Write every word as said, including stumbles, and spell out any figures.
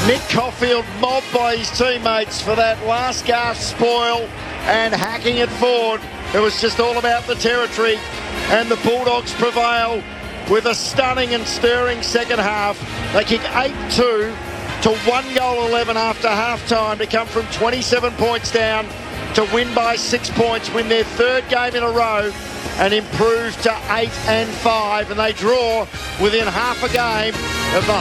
Nick Caulfield mobbed by his teammates for that last gasp spoil and hacking it forward. It was just all about the territory, and the Bulldogs prevail with a stunning and stirring second half. They kick eight two to one goal eleven after half-time to come from twenty-seven points down to win by six points, win their third game in a row and improve to eight and five, and they draw within half a game of the